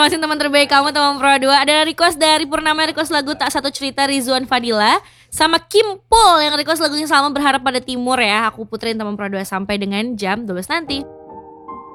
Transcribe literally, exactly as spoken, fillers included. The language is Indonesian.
ngawasin teman terbaik kamu teman Pro dua. Ada request dari Purnama, request lagu Tak Satu Cerita Rizwan Fadila. Sama Kim Pol yang request lagunya sama Berharap Pada Timur ya. Aku puterin teman Pro dua sampai dengan jam dua belas nanti.